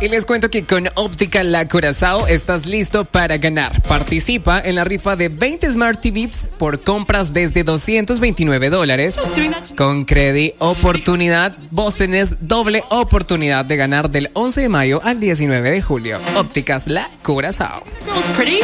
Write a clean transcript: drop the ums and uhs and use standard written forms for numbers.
Y les cuento que con Óptica La Curazao estás listo para ganar. Participa en la rifa de 20 Smart TVs por compras desde $229. Con Credit Oportunidad, vos tenés doble oportunidad de ganar del 11 de mayo al 19 de julio. Ópticas La Curazao.